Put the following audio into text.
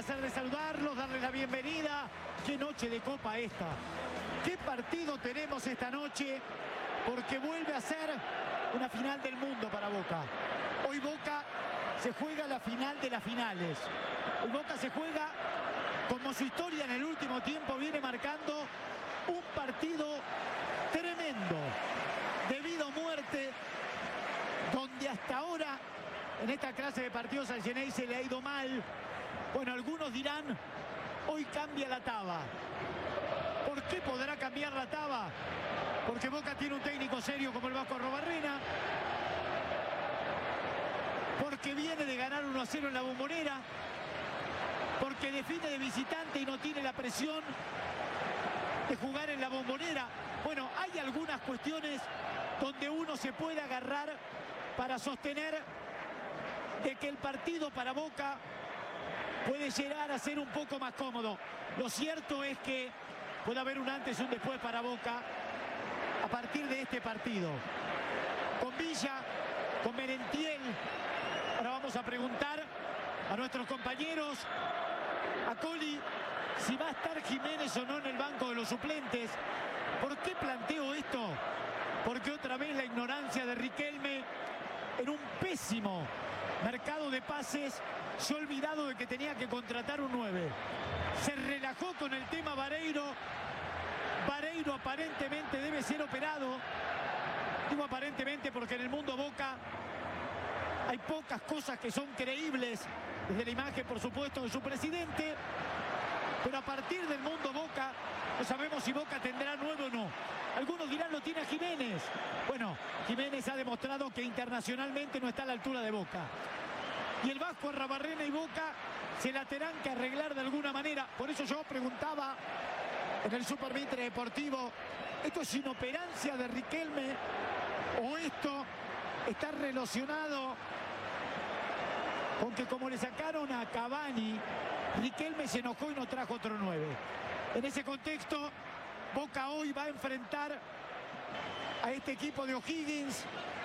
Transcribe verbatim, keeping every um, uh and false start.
placer de saludarlos, darles la bienvenida. Qué noche de Copa esta. Qué partido tenemos esta noche, porque vuelve a ser una final del mundo para Boca. Hoy Boca se juega la final de las finales. Hoy Boca se juega como su historia en el último tiempo viene marcando un partido tremendo, de vida o muerte, donde hasta ahora en esta clase de partidos al Xeneize le ha ido mal. Bueno, algunos dirán, hoy cambia la taba. ¿Por qué podrá cambiar la taba? Porque Boca tiene un técnico serio como el Vasco Arrobarrena, porque viene de ganar uno a cero en la Bombonera, porque define de visitante y no tiene la presión de jugar en la Bombonera. Bueno, hay algunas cuestiones donde uno se puede agarrar para sostener de que el partido para Boca puede llegar a ser un poco más cómodo. Lo cierto es que puede haber un antes y un después para Boca a partir de este partido. Con Villa, con Merentiel. Ahora vamos a preguntar a nuestros compañeros, a Coli, si va a estar Jiménez o no en el banco de los suplentes. ¿Por qué planteo esto? Porque otra vez la ignorancia de Riquelme en un pésimo mercado de pases se ha olvidado de que tenía que contratar un nueve. Se relajó con el tema Vareiro. Vareiro aparentemente debe ser operado. Digo aparentemente porque en el mundo Boca hay pocas cosas que son creíbles, desde la imagen, por supuesto, de su presidente. Pero a partir del mundo Boca, no sabemos si Boca tendrá nuevo o no. Algunos dirán, lo tiene a Jiménez. Bueno, Jiménez ha demostrado que internacionalmente no está a la altura de Boca. Y el Vasco Arrobarrena y Boca se la tendrán que arreglar de alguna manera. Por eso yo preguntaba en el Super Mitre Deportivo, ¿esto es inoperancia de Riquelme o esto está relacionado con que como le sacaron a Cavani, Riquelme se enojó y no trajo otro nueve? En ese contexto, Boca hoy va a enfrentar a este equipo de O'Higgins